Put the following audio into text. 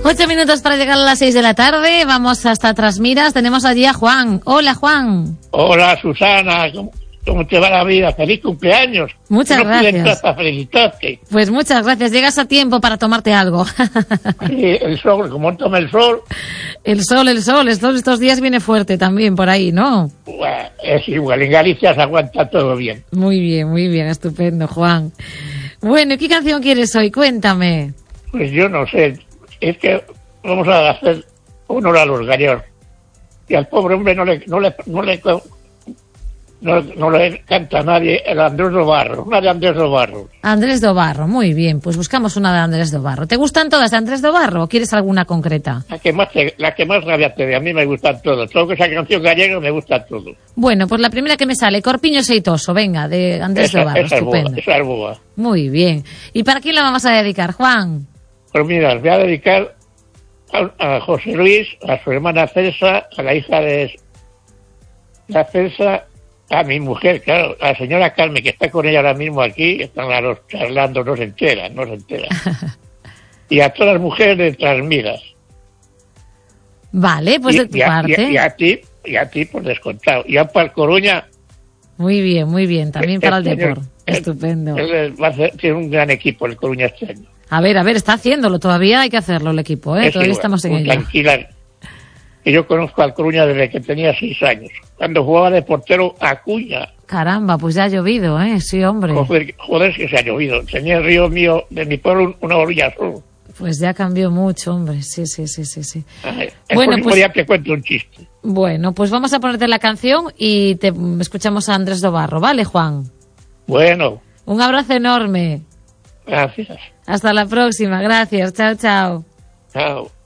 8 minutos para llegar a las 6 de la tarde. Vamos hasta Trasmiras. Tenemos allí a Juan. Hola, Juan. Hola, Susana. ¿Cómo te va la vida? ¡Feliz cumpleaños! Muchas gracias. Para felicitarte. Pues muchas gracias. Llegas a tiempo para tomarte algo. Sí, el sol, como toma el sol. El sol. Estos días viene fuerte también por ahí, ¿no? Bueno, es igual. En Galicia se aguanta todo bien. Muy bien. Estupendo, Juan. Bueno, ¿qué canción quieres hoy? Cuéntame. Pues yo no sé. Es que vamos a hacer honor a los gallegos. Y al pobre hombre no le canta a nadie el Andrés Dobarro, una de Andrés Dobarro. Andrés Dobarro, muy bien, pues buscamos una de Andrés Dobarro. ¿Te gustan todas de Andrés Dobarro o quieres alguna concreta? La que más rabia te dé, a mí me gustan todas. Todo que esa canción gallega me gusta todo. Bueno, pues la primera que me sale, Corpiño Seitoso, venga, de Andrés Dobarro, estupendo. Esa es boa. Muy bien. ¿Y para quién la vamos a dedicar, Juan? Pues mira, voy a dedicar a José Luis, a su hermana Celsa, a la hija de la Celsa, a mi mujer, claro, a la señora Carmen, que está con ella ahora mismo aquí, están a los charlando, no se entera. Y a todas las mujeres de Trasmiras. Vale, pues de tu parte. Y a ti, por descontado. Y a para Coruña. Muy bien, también para el deporte. Estupendo. Tiene un gran equipo el Coruña este año. A ver, está haciéndolo, todavía hay que hacerlo el equipo, ¿eh? Todavía estamos en ello. Tranquila. Que yo conozco al Coruña desde que tenía 6 años, cuando jugaba de portero Acuña. Caramba, pues ya ha llovido, ¿eh? Sí, hombre. Joder, que se ha llovido. Tenía el río mío de mi pueblo una orilla azul. Pues ya cambió mucho, hombre. Sí. Bueno, pues ya te cuento un chiste. Bueno, pues vamos a ponerte la canción y te escuchamos a Andrés Dobarro, ¿vale, Juan? Bueno. Un abrazo enorme. Gracias. Hasta la próxima, gracias. Chao. Chao.